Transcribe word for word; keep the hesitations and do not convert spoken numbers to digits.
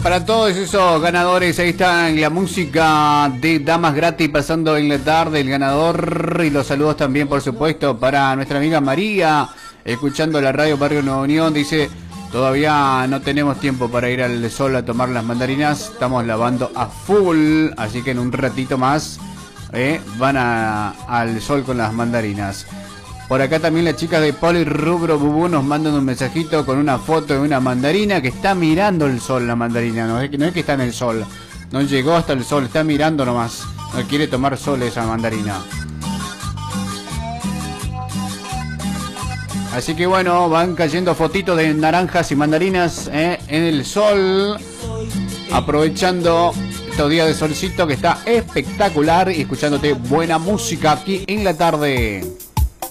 para todos esos ganadores, ahí está la música de Damas Gratis pasando en la tarde, el ganador, y los saludos también, por supuesto, para nuestra amiga María, escuchando la radio Barrio Nueva Unión. Dice, todavía no tenemos tiempo para ir al sol a tomar las mandarinas, estamos lavando a full, así que en un ratito más eh, van a, al sol con las mandarinas. Por acá también las chicas de Poli Rubro Bubú nos mandan un mensajito con una foto de una mandarina que está mirando el sol, la mandarina. No es que, no es que está en el sol, no llegó hasta el sol, está mirando nomás. No quiere tomar sol esa mandarina. Así que bueno, van cayendo fotitos de naranjas y mandarinas eh, en el sol. Aprovechando estos días de solcito que está espectacular y escuchándote buena música aquí en la tarde.